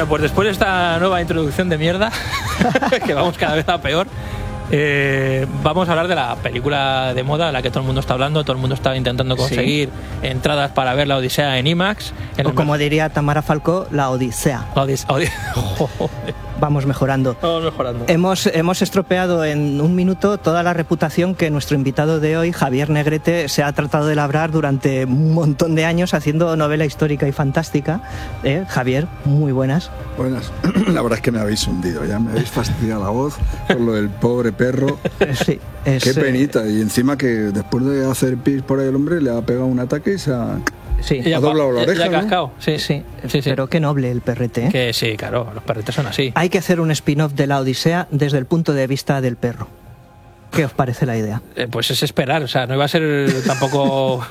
Bueno, pues después de esta nueva introducción de mierda, que vamos cada vez a peor, vamos a hablar de la película de moda de la que todo el mundo está hablando. Todo el mundo está intentando conseguir entradas para ver La Odisea en IMAX. O como diría Tamara Falcó, La Odisea. Vamos mejorando. Hemos estropeado en un minuto toda la reputación que nuestro invitado de hoy, Javier Negrete, se ha tratado de labrar durante un montón de años haciendo novela histórica y fantástica. Javier, muy buenas. Buenas. La verdad es que me habéis hundido, ya me habéis fastidiado la voz por lo del pobre perro. Sí, qué penita. Y encima que después de hacer pis por ahí el hombre le ha pegado un ataque y se ha... Sí, ha doblado la oreja, ya cascado. Sí. Pero qué noble el perrete, ¿eh? Que sí, claro, los perretes son así. Hay que hacer un spin-off de La Odisea desde el punto de vista del perro. ¿Qué os parece la idea? Pues es esperar, o sea, no iba a ser tampoco...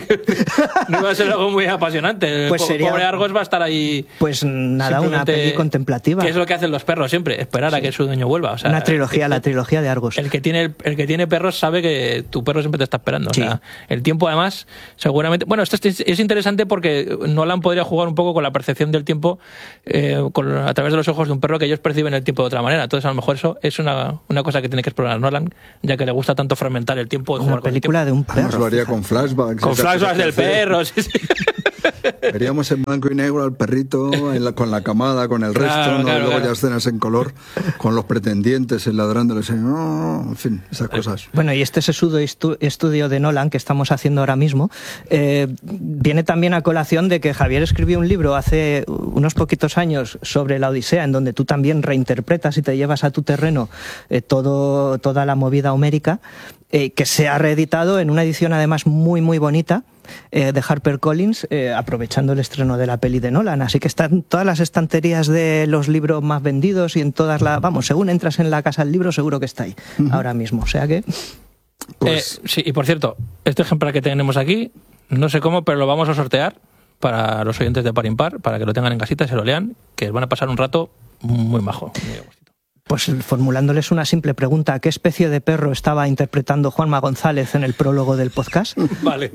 no iba a ser algo muy apasionante. Pues sería... Pobre Argos va a estar ahí... Pues nada, una peli contemplativa. ¿Qué es lo que hacen los perros siempre? Esperar a que su dueño vuelva. O sea, una trilogía, la trilogía de Argos. El que tiene perros sabe que tu perro siempre te está esperando. Sí. O sea, el tiempo además, seguramente... Bueno, esto es interesante porque Nolan podría jugar un poco con la percepción del tiempo a través de los ojos de un perro, que ellos perciben el tiempo de otra manera. Entonces, a lo mejor eso es una cosa que tiene que explorar Nolan, ya que le gusta tanto fragmentar el tiempo y jugar con el tiempo. Una película de un perro. Además, lo haría con flashbacks. Con flashbacks del perro, sí. Veríamos en blanco y negro al perrito con la camada, con el resto, ¿no? Luego ya escenas en color, con los pretendientes, el ladrándole, en fin, esas cosas. Bueno, y este sesudo estudio de Nolan que estamos haciendo ahora mismo viene también a colación de que Javier escribió un libro hace unos poquitos años sobre la Odisea, en donde tú también reinterpretas y te llevas a tu terreno toda la movida homérica, que se ha reeditado en una edición además muy muy bonita de HarperCollins, aprovechando el estreno de la peli de Nolan. Así que están todas las estanterías de los libros más vendidos y en todas las... Vamos, según entras en la casa del libro, seguro que está ahí ahora mismo. O sea que... Pues... sí, y por cierto, este ejemplar que tenemos aquí, no sé cómo, pero lo vamos a sortear para los oyentes de Par Impar, para que lo tengan en casita y se lo lean, que van a pasar un rato muy majo. Pues formulándoles una simple pregunta: ¿qué especie de perro estaba interpretando Juanma González en el prólogo del podcast? Vale.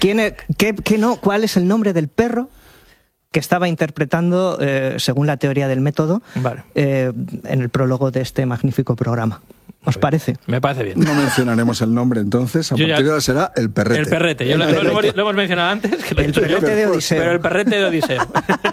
¿Cuál es el nombre del perro que estaba interpretando, según la teoría del método, en el prólogo de este magnífico programa? ¿Os parece? Me parece bien. No mencionaremos el el entonces, a partir de ahora será el perrete. El perrete, lo hemos mencionado antes. El perrete de Odiseo. Pero el perrete de Odiseo.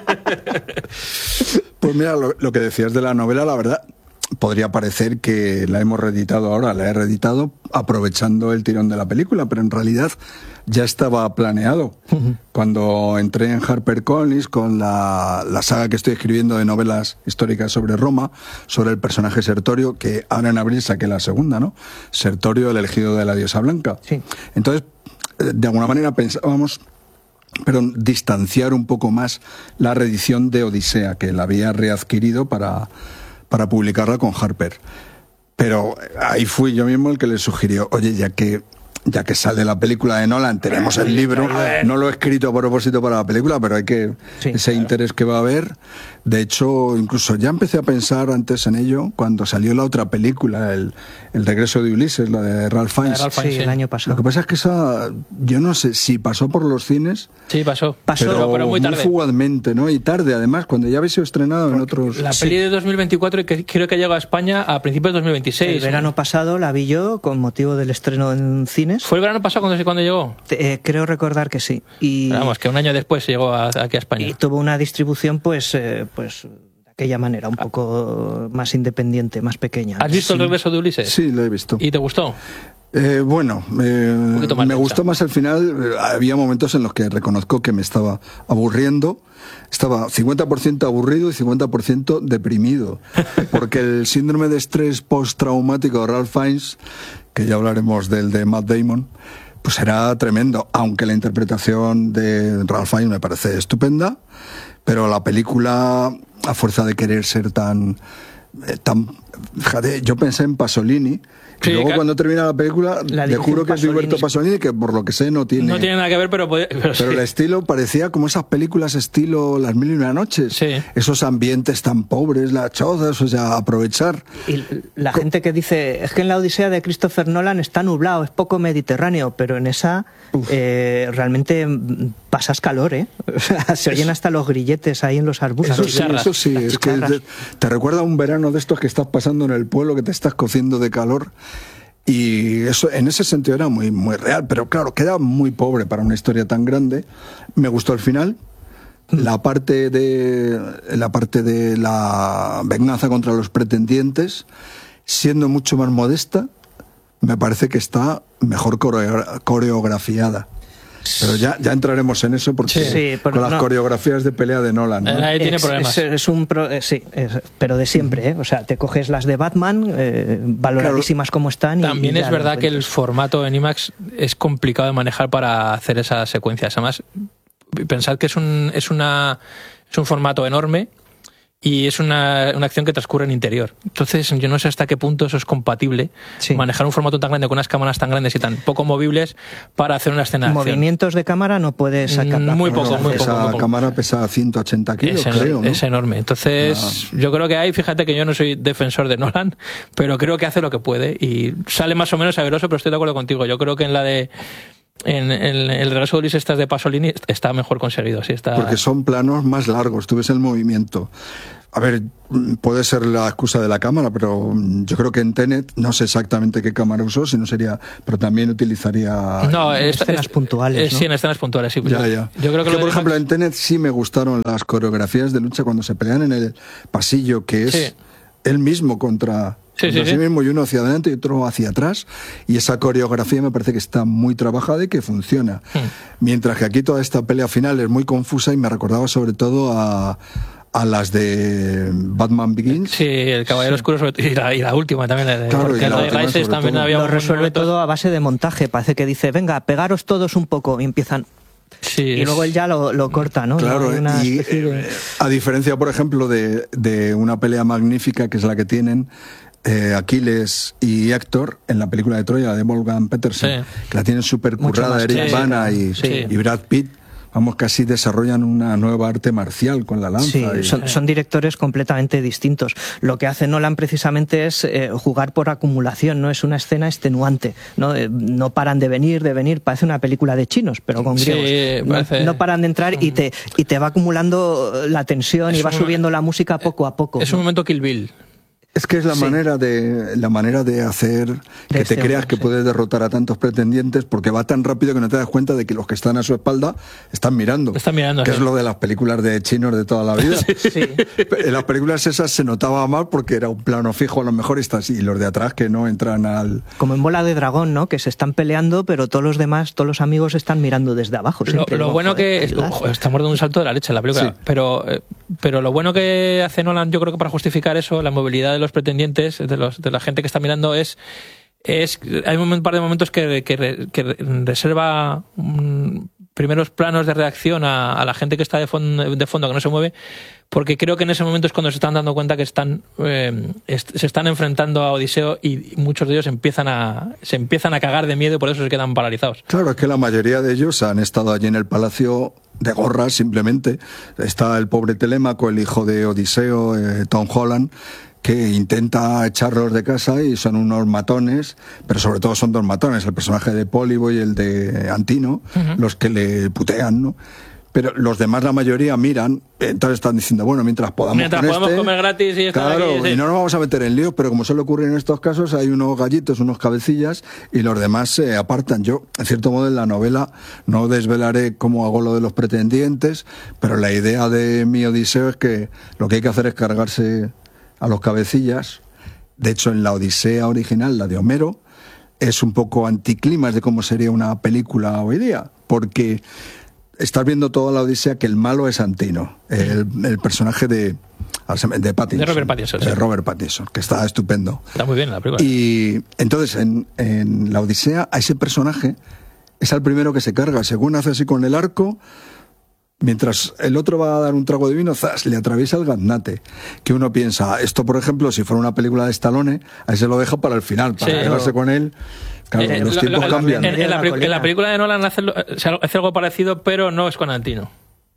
Pues mira, lo que decías de la novela, la verdad... Podría parecer que la hemos reeditado ahora, la he reeditado aprovechando el tirón de la película, pero en realidad ya estaba planeado. Cuando entré en HarperCollins con la saga que estoy escribiendo de novelas históricas sobre Roma, sobre el personaje Sertorio, que ahora en abril saqué la segunda, ¿no? Sertorio, el elegido de la diosa blanca. Sí. Entonces, de alguna manera pensábamos... pero distanciar un poco más la reedición de Odisea, que la había readquirido para publicarla con Harper. Pero ahí fui yo mismo el que le sugirió, oye, ya que sale la película de Nolan, tenemos el libro, no lo he escrito a propósito para la película, pero hay que interés que va a haber. De hecho, incluso ya empecé a pensar antes en ello cuando salió la otra película, el regreso de Ulises, la de Ralph Fiennes. Sí, el año pasado. Lo que pasa es que esa, yo no sé si pasó por los cines. Sí, pasó. Pero muy tarde. Muy fugazmente, ¿no? Y tarde, además, cuando ya había sido estrenado en otros... La peli de 2024 que creo que llega a España a principios de 2026. El verano pasado la vi yo con motivo del estreno en cines. ¿Fue el verano pasado cuando llegó? Creo recordar que sí. Pero vamos, que un año después llegó aquí a España. Y tuvo una distribución, pues de aquella manera, un poco más independiente, más pequeña. ¿Has visto el regreso de Ulises? Sí, lo he visto. ¿Y te gustó? Me gustó más al final. Había momentos en los que reconozco que me estaba aburriendo. Estaba 50% aburrido y 50% deprimido. Porque el síndrome de estrés postraumático de Ralph Fiennes, que ya hablaremos del de Matt Damon, pues era tremendo. Aunque la interpretación de Ralph Fiennes me parece estupenda, pero la película, a fuerza de querer ser tan fíjate, yo pensé en Pasolini. Sí, y luego cuando termina la película, le juro que es Roberto Pasolini, que por lo que sé no tiene nada que ver, pero sí. El estilo parecía como esas películas estilo Las Mil y Una Noches. Sí. Esos ambientes tan pobres, las chozas, o sea, aprovechar. Y la gente que dice, es que en la Odisea de Christopher Nolan está nublado, es poco mediterráneo, pero en esa realmente pasas calor, ¿eh? O sea, se oyen hasta los grilletes ahí en los arbustos. Eso sí, es que te recuerda a un verano de estos que estás pasando en el pueblo, que te estás cociendo de calor. Y eso en ese sentido era muy, muy real, pero claro, queda muy pobre para una historia tan grande. Me gustó el final. La parte de la venganza contra los pretendientes, siendo mucho más modesta, me parece que está mejor coreografiada. Pero ya entraremos en eso, porque con las coreografías de pelea de Nolan, ¿no? Ahí tiene problemas. Pero de siempre, ¿eh? O sea, te coges las de Batman, valoradísimas como están. También es verdad que el formato en IMAX es complicado de manejar para hacer esas secuencias. Además, pensad que es un formato enorme y es una acción que transcurre en interior. Entonces, yo no sé hasta qué punto eso es compatible, manejar un formato tan grande con unas cámaras tan grandes y tan poco movibles para hacer una escena de acción. Movimientos de cámara no puedes sacar. Muy poco. Esa cámara pesa 180 kilos, creo, ¿no? Es enorme. Entonces, yo creo que ahí, fíjate que yo no soy defensor de Nolan, pero creo que hace lo que puede y sale más o menos saberoso, pero estoy de acuerdo contigo. Yo creo que en el regreso de Ulises estas de Pasolini está mejor conseguido. Sí, está... Porque son planos más largos, tú ves el movimiento. A ver, puede ser la excusa de la cámara, pero yo creo que en Tenet, no sé exactamente qué cámara usó, si no sería, pero también utilizaría... No, escenas puntuales, ¿no? Sí, en escenas puntuales, sí. Ya. Yo creo que por ejemplo, en Tenet sí me gustaron las coreografías de lucha cuando se pelean en el pasillo, que es él mismo contra... Sí mismo, y uno hacia adelante y otro hacia atrás, y esa coreografía me parece que está muy trabajada y que funciona. Mientras que aquí toda esta pelea final es muy confusa y me recordaba sobre todo a las de Batman Begins. Sí, el Caballero Oscuro y la última también. Claro, y la de Rises también había... Lo resuelve todo a base de montaje. Parece que dice, venga, pegaros todos un poco, y empiezan... Sí, y luego él ya lo corta, ¿no? Claro, a diferencia, por ejemplo, de una pelea magnífica que es la que tienen Aquiles y Héctor en la película de Troya de Wolfgang Petersen, que la tienen súper currada Eric Bana y Brad Pitt. Vamos, casi desarrollan una nueva arte marcial con la lanza. Sí, son directores completamente distintos. Lo que hace Nolan precisamente es jugar por acumulación, no es una escena extenuante. No paran de venir, parece una película de chinos, pero con griegos. No paran de entrar y te va acumulando la tensión y va subiendo la música poco a poco. Es un momento Kill Bill. Es que es la manera de hacer que te creas que puedes derrotar a tantos pretendientes, porque va tan rápido que no te das cuenta de que los que están a su espalda están mirando. Que es lo de las películas de chinos de toda la vida. En las películas esas se notaba más porque era un plano fijo a lo mejor y los de atrás que no entran al... Como en Bola de Dragón, ¿no? Que se están peleando, pero todos los demás, todos los amigos están mirando desde abajo. Lo bueno que... estamos dando un salto de la leche en la película. Pero lo bueno que hace Nolan, yo creo que para justificar eso, la movilidad de los pretendientes, de la gente que está mirando, hay un par de momentos que reserva primeros planos de reacción a la gente que está de fondo que no se mueve, porque creo que en ese momento es cuando se están dando cuenta que se están enfrentando a Odiseo y muchos de ellos se empiezan a cagar de miedo y por eso se quedan paralizados. Claro, es que la mayoría de ellos han estado allí en el palacio de gorras simplemente. Está el pobre Telémaco, el hijo de Odiseo, Tom Holland, que intenta echarlos de casa y son unos matones, pero sobre todo son dos matones, el personaje de Pólibo y el de Antino, los que le putean, ¿no? Pero los demás, la mayoría, miran, entonces están diciendo, bueno, mientras podamos comer gratis y estar claro, aquí, y no nos vamos a meter en líos, pero como suele ocurrir en estos casos, hay unos gallitos, unos cabecillas, y los demás se apartan. Yo, en cierto modo, en la novela no desvelaré cómo hago lo de los pretendientes, pero la idea de mi Odiseo es que lo que hay que hacer es cargarse a los cabecillas. De hecho, en la Odisea original, la de Homero, es un poco anticlimas de cómo sería una película hoy día, porque estás viendo toda la Odisea que el malo es Antino, el personaje de Pattinson. De Robert Pattinson. De Robert Pattinson, que está estupendo. Está muy bien en la película. Y entonces, en la Odisea, a ese personaje es el primero que se carga. Según hace así con el arco, mientras el otro va a dar un trago de vino, ¡zas!, le atraviesa el gaznate. Que uno piensa, esto por ejemplo, si fuera una película de Stallone, ahí se lo deja para el final, para quedarse con él. Claro, los tiempos cambian. En la película de Nolan hace algo parecido, pero no es con Antino.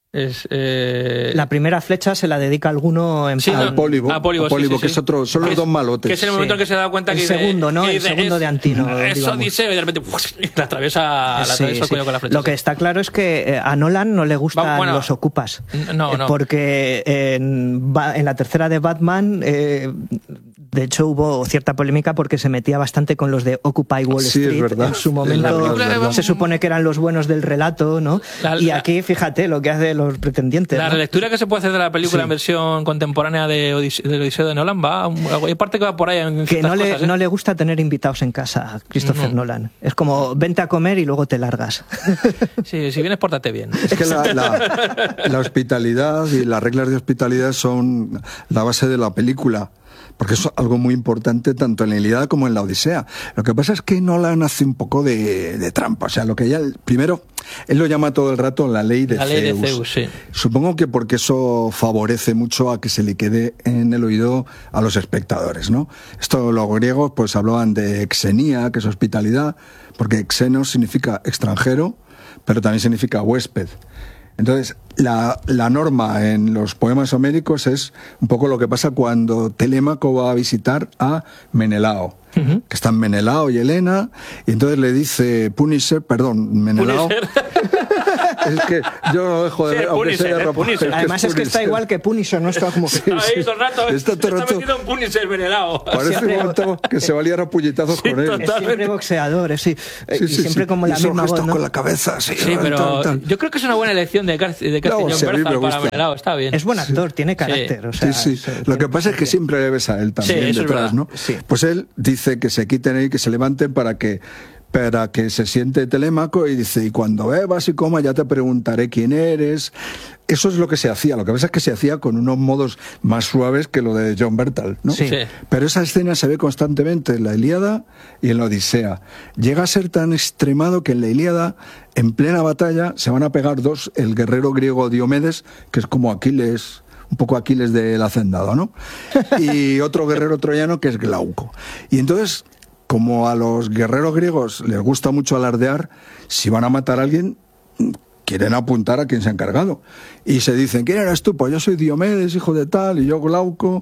La primera flecha se la dedica a alguno en al Pólibo, sí, que es otro, son los dos malotes. Que es en el momento en que se da cuenta que el segundo, ¿no? El segundo de Antino. Es Odiseo, y de repente la atraviesa el cuello con la flecha. Lo que está claro es que a Nolan no le gustan los ocupas. No. Porque en la tercera de Batman, de hecho hubo cierta polémica porque se metía bastante con los de Occupy Wall Street en su momento. Se supone que eran los buenos del relato, ¿no? Y aquí, fíjate lo que hace los pretendientes. La relectura que se puede hacer de la película en versión contemporánea del Odiseo de Nolan hay parte que va por ahí. Que no le gusta tener invitados en casa a Christopher Nolan. Es como, vente a comer y luego te largas. Sí, si vienes, pórtate bien. Es que la hospitalidad y las reglas de hospitalidad son la base de la película. Porque es algo muy importante tanto en la Ilíada como en la Odisea. Lo que pasa es que Nolan hace un poco de trampa. O sea, lo que primero, él lo llama todo el rato la ley de Zeus. Ley de Zeus, sí. Supongo que porque eso favorece mucho a que se le quede en el oído a los espectadores, ¿no? Esto los griegos pues hablaban de xenía, que es hospitalidad, porque xenos significa extranjero, pero también significa huésped. Entonces, la norma en los poemas homéricos es un poco lo que pasa cuando Telémaco va a visitar a Menelao, que están Menelao y Helena, y entonces le dice Menelao. Es que yo no dejo de ver, aunque sea Punisher. Además es que está igual que Punisher, no está como que... Ahí todo el rato está metido en Punisher, Menelao. Parece un momento que se va a liar a puñetazos con él. Es siempre boxeador, sí. Y siempre como la misma voz, ¿no? con la cabeza, sí, pero yo creo que es una buena elección de casting John Bernthal para Menelao, está bien. Es buen actor, tiene carácter. O sea, Lo que pasa es que siempre le ves a él también detrás, ¿no? Sí. Pues él dice que se quiten ahí, que se levanten para que se siente Telémaco, y dice, y cuando bebas y comas ya te preguntaré quién eres. Eso es lo que se hacía. Lo que pasa es que se hacía con unos modos más suaves que lo de John Bernthal, ¿no? Sí. Pero esa escena se ve constantemente en la Ilíada y en la Odisea. Llega a ser tan extremado que en la Ilíada, en plena batalla, se van a pegar dos, el guerrero griego Diomedes, que es como Aquiles, un poco Aquiles del Hacendado, ¿no? Y otro guerrero troyano que es Glauco. Y entonces, como a los guerreros griegos les gusta mucho alardear, si van a matar a alguien, quieren apuntar a quien se ha encargado. Y se dicen, ¿quién eres tú? Pues yo soy Diomedes, hijo de tal, y yo Glauco.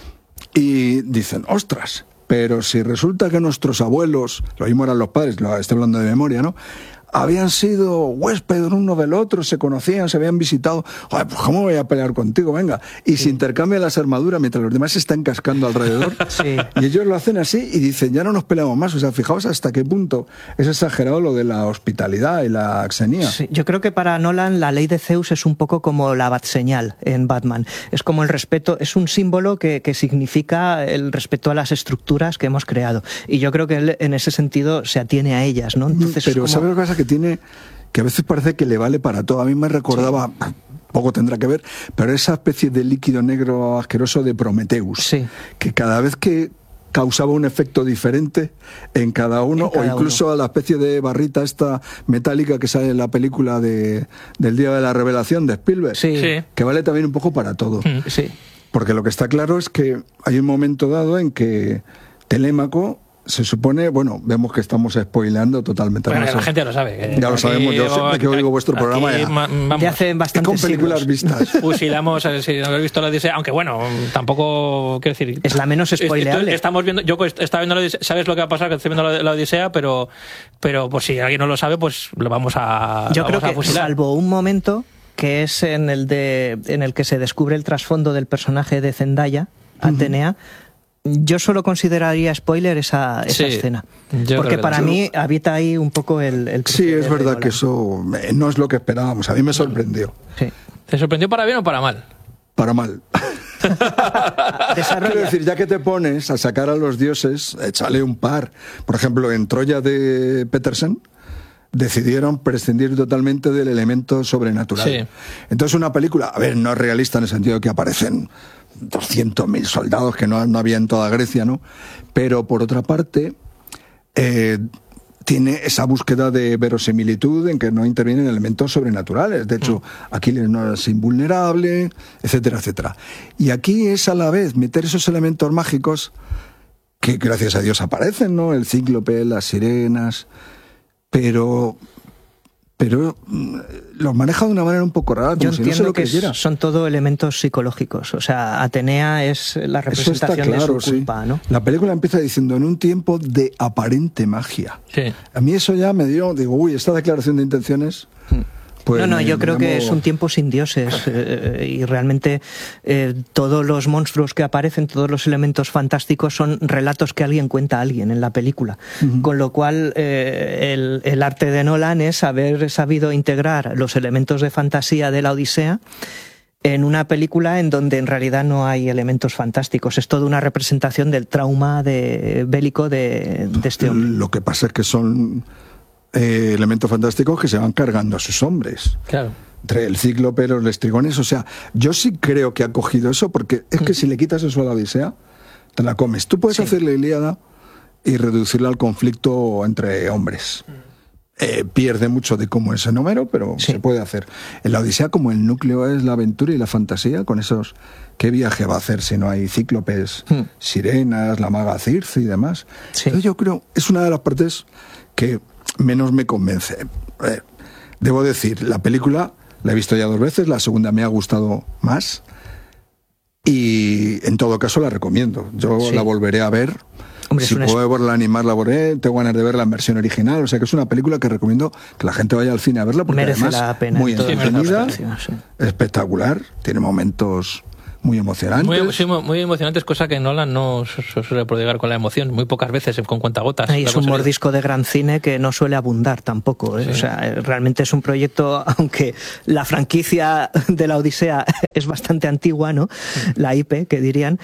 Y dicen, ostras, pero si resulta que nuestros abuelos, lo mismo eran los padres, lo estoy hablando de memoria, ¿no?, habían sido huéspedes uno del otro, se conocían, se habían visitado. Joder, pues ¿cómo voy a pelear contigo? Venga. Y se intercambian las armaduras mientras los demás se están cascando alrededor. Sí. Y ellos lo hacen así y dicen, ya no nos peleamos más. O sea, fijaos hasta qué punto es exagerado lo de la hospitalidad y la xenía. Sí, yo creo que para Nolan la ley de Zeus es un poco como la batseñal en Batman. Es como el respeto, es un símbolo que significa el respeto a las estructuras que hemos creado. Y yo creo que él en ese sentido se atiene a ellas, ¿no? Entonces, pero como... ¿sabes lo que pasa? Que a veces parece que le vale para todo. A mí me recordaba, poco tendrá que ver, pero esa especie de líquido negro asqueroso de Prometheus, que cada vez que causaba un efecto diferente en cada uno, o incluso a la especie de barrita esta metálica que sale en la película del Día de la Revelación de Spielberg, que vale también un poco para todo. Sí. Porque lo que está claro es que hay un momento dado en que Telémaco se supone, bueno, vemos que estamos spoileando totalmente. Bueno, la gente lo sabe. Ya lo sabemos, yo siempre que oigo vuestro programa ya hace bastante con películas vistas. Fusilamos, si no habéis visto la Odisea, aunque bueno, tampoco, quiero decir... Es la menos spoileable. Estamos viendo, yo estaba viendo la Odisea, sabes lo que va a pasar, que estoy viendo la Odisea, pero pues si alguien no lo sabe, pues lo vamos a Yo creo que fusilar. Salvo un momento que es en el que se descubre el trasfondo del personaje de Zendaya, Atenea, yo solo consideraría spoiler esa escena. Porque para mí habita ahí un poco el sí, es verdad que eso no es lo que esperábamos. A mí me sorprendió. Sí. ¿Te sorprendió para bien o para mal? Para mal. Quiero decir, ya que te pones a sacar a los dioses, échale un par. Por ejemplo, en Troya de Petersen decidieron prescindir totalmente del elemento sobrenatural. Sí. Entonces una película, a ver, no es realista en el sentido de que aparecen 200.000 soldados que no había en toda Grecia, ¿no? Pero por otra parte, tiene esa búsqueda de verosimilitud en que no intervienen elementos sobrenaturales. De hecho, Aquiles no es invulnerable, etcétera, etcétera. Y aquí es a la vez meter esos elementos mágicos que gracias a Dios aparecen, ¿no? El cíclope, las sirenas, pero pero los maneja de una manera un poco rara, como Yo si entiendo no se lo que creyera. son todo elementos psicológicos. O sea, Atenea es la representación de su culpa, sí. ¿no? La película empieza diciendo, en un tiempo de aparente magia. Sí. A mí eso ya me dio, digo, uy, esta declaración de intenciones... Pues no, yo creo que es un tiempo sin dioses y realmente todos los monstruos que aparecen, todos los elementos fantásticos son relatos que alguien cuenta a alguien en la película. Con lo cual el arte de Nolan es haber sabido integrar los elementos de fantasía de la Odisea en una película en donde en realidad no hay elementos fantásticos. Es toda una representación del trauma bélico de este hombre. Lo que pasa es que son... elementos fantásticos que se van cargando a sus hombres. Claro. Entre el cíclope, los lestrigones, o sea, yo sí creo que ha cogido eso, porque es que si le quitas eso a la Odisea, te la comes. Tú puedes hacer la Ilíada y reducirla al conflicto entre hombres. Pierde mucho de cómo es en Homero, pero se puede hacer. En la Odisea, como el núcleo es la aventura y la fantasía, con esos... ¿Qué viaje va a hacer si no hay cíclopes, sirenas, la maga Circe y demás? Entonces yo creo, es una de las partes que menos me convence. Debo decir, la película la he visto ya 2 veces, la segunda me ha gustado más y en todo caso la recomiendo. Yo la volveré a ver. Hombre, si puedo verla animar, la veré. Tengo ganas de verla en versión original. O sea que es una película que recomiendo que la gente vaya al cine a verla porque merece además la pena. Muy entretenida, espectacular, tiene momentos muy emocionantes. Muy emocionantes, cosa que Nolan no suele prodigar con la emoción, muy pocas veces, con cuentagotas. Es un mordisco de gran cine que no suele abundar tampoco. O sea, realmente es un proyecto, aunque la franquicia de la Odisea es bastante antigua, ¿no? La IP, que dirían,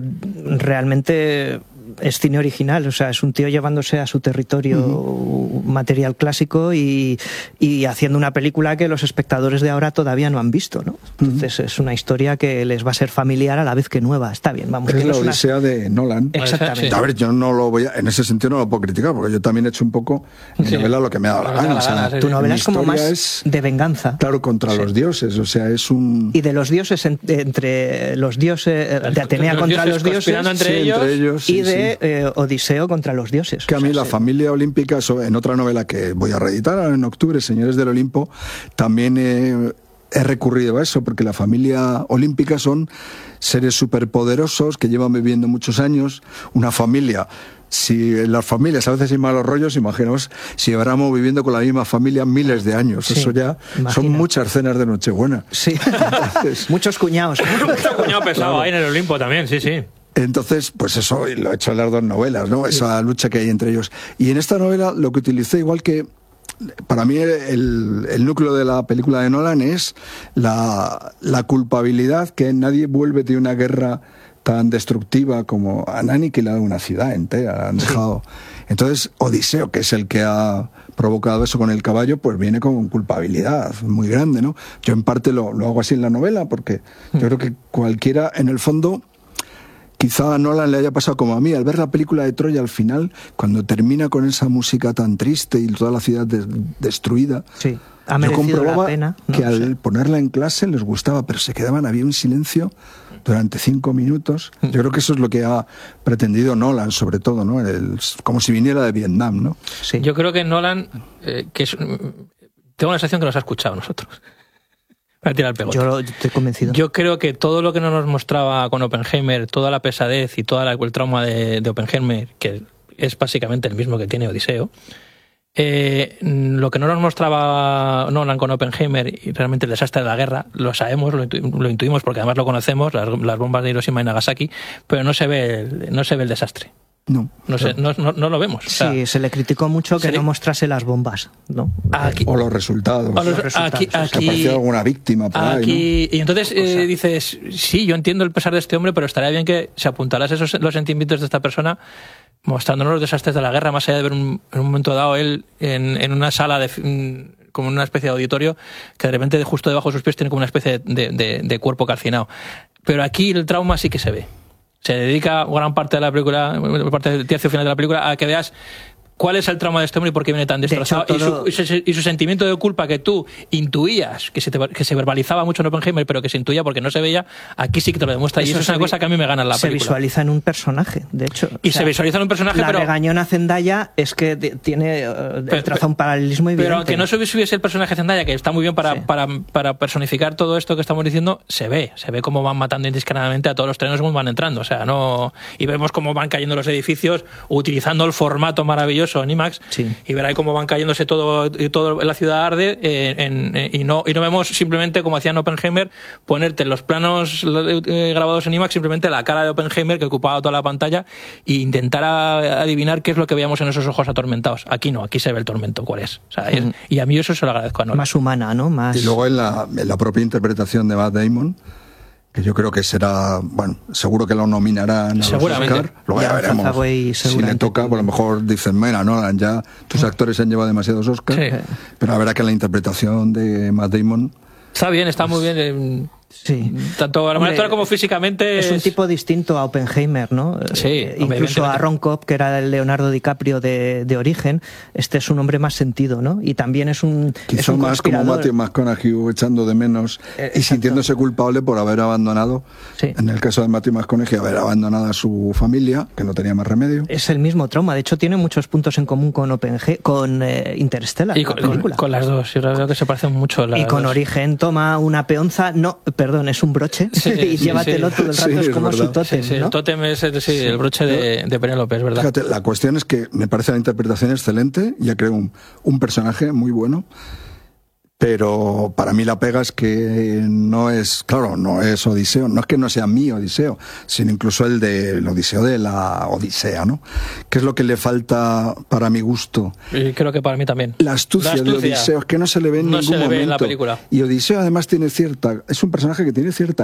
realmente... es cine original, o sea, es un tío llevándose a su territorio material clásico y haciendo una película que los espectadores de ahora todavía no han visto, ¿no? Entonces es una historia que les va a ser familiar a la vez que nueva. Está bien, vamos. Es la Odisea de Nolan. Exactamente. A ver, yo no lo voy a, en ese sentido no lo puedo criticar, porque yo también he hecho un poco mi novela lo que me ha dado la gana. O sea, tu novela es como más de venganza. Claro, contra los dioses, o sea, es un... Y de los dioses, entre los dioses, de Atenea contra los dioses, entre ellos y de Odiseo contra los dioses. Que a mí la familia olímpica, en otra novela que voy a reeditar en octubre, Señores del Olimpo, también he recurrido a eso, porque la familia olímpica son seres superpoderosos que llevan viviendo muchos años, una familia... Si en las familias a veces hay malos rollos, imaginaos si lleváramos viviendo con la misma familia miles de años. Eso ya son muchas cenas de Nochebuena. Sí, muchos cuñados. Mucho cuñado pesado ahí en el Olimpo también, sí. Entonces, pues eso lo he hecho en las 2 novelas, ¿no? Esa lucha que hay entre ellos. Y en esta novela lo que utilicé, igual que para mí el núcleo de la película de Nolan es la culpabilidad que nadie vuelve de una guerra tan destructiva como han aniquilado una ciudad entera, han dejado. Entonces Odiseo, que es el que ha provocado eso con el caballo, pues viene con culpabilidad muy grande, ¿no? Yo en parte lo hago así en la novela, porque yo creo que cualquiera, en el fondo, quizá a Nolan le haya pasado como a mí, al ver la película de Troya al final, cuando termina con esa música tan triste y toda la ciudad destruida, yo comprobaba la pena, ¿no? que al ponerla en clase les gustaba, pero se quedaban, había un silencio durante 5 minutos. Yo creo que eso es lo que ha pretendido Nolan, sobre todo, ¿no? Como si viniera de Vietnam, ¿no? Sí. Yo creo que Nolan, tengo la sensación que nos ha escuchado nosotros. Para tirar el pegote. Yo estoy convencido. Yo creo que todo lo que no nos mostraba con Oppenheimer, toda la pesadez y todo el trauma de Oppenheimer, que es básicamente el mismo que tiene Odiseo, lo que no nos mostraba Nolan con Oppenheimer y realmente el desastre de la guerra, lo sabemos, lo intuimos porque además lo conocemos, las bombas de Hiroshima y Nagasaki, pero no se ve el desastre. No lo vemos. Sí, o sea, se le criticó mucho que no mostrase las bombas, ¿no? O los resultados. Aquí que apareció alguna víctima por ahí, ¿no? Y entonces dices, sí, yo entiendo el pesar de este hombre, pero estaría bien que se apuntaras los sentimientos de esta persona mostrándonos los desastres de la guerra, más allá de ver en un momento dado él en una sala como una especie de auditorio, que de repente justo debajo de sus pies tiene como una especie de cuerpo calcinado. Pero aquí el trauma sí que se ve. Se dedica gran parte de la película, parte del tercio final de la película, a que veas cuál es el trauma de este hombre y por qué viene tan destrozado. De hecho, y su sentimiento de culpa que tú intuías, que se verbalizaba mucho en Oppenheimer, pero que se intuía porque no se veía, aquí sí que te lo demuestra. Y eso es una cosa que a mí me gana en la película. Se visualiza en un personaje, de hecho. Y se visualiza en un personaje, la regañona Zendaya es que tiene traza un paralelismo evidente. Pero aunque no se hubiese el personaje Zendaya, que está muy bien para personificar todo esto que estamos diciendo, se ve cómo van matando indiscriminadamente a todos los trenes como van entrando. O sea, no. Y vemos cómo van cayendo los edificios utilizando el formato maravilloso en IMAX. Sí. Y verá cómo van cayéndose todo la ciudad arde y no vemos simplemente, como hacía en Oppenheimer, ponerte en los planos grabados en IMAX simplemente la cara de Oppenheimer que ocupaba toda la pantalla e intentar adivinar qué es lo que veíamos en esos ojos atormentados. Aquí no, aquí se ve el tormento, cuál es. O sea, y a mí eso se lo agradezco a Nolan. Más humana, ¿no? Más... Y luego en la propia interpretación de Matt Damon, que yo creo que será, bueno, seguro que lo nominarán a los Oscar. Luego ya veremos si le toca, por lo mejor dicen, mira, Nolan, ya tus actores han llevado demasiados Oscars, pero la verdad que la interpretación de Matt Damon está bien, está muy bien. Sí. Tanto a la manera como físicamente. Es un tipo distinto a Oppenheimer, ¿no? Sí, incluso a Ron Cobb, que era el Leonardo DiCaprio de origen. Este es un hombre más sentido, ¿no? Y también es un. Quizá es un más como Matthew McConaughey, echando de menos y sintiéndose culpable por haber abandonado. Sí. En el caso de Matthew McConaughey, haber abandonado a su familia, que no tenía más remedio. Es el mismo trauma. De hecho, tiene muchos puntos en común con Interstellar. Y con las dos. Yo creo que se parecen mucho. Y con Origen toma una peonza. No, perdón, es un broche y llévatelo todo el rato, es como su tótem, ¿no? El tótem es el broche de Penélope, es verdad. Fíjate, la cuestión es que me parece la interpretación excelente, ya creo un personaje muy bueno, pero para mí la pega es que no es Odiseo, no es que no sea mi Odiseo, sino incluso el Odiseo de la Odisea, ¿no? ¿Qué es lo que le falta para mi gusto? Y creo que para mí también. La astucia de Odiseo, es que no se le ve en ningún momento. En la película. Y Odiseo además es un personaje que tiene cierta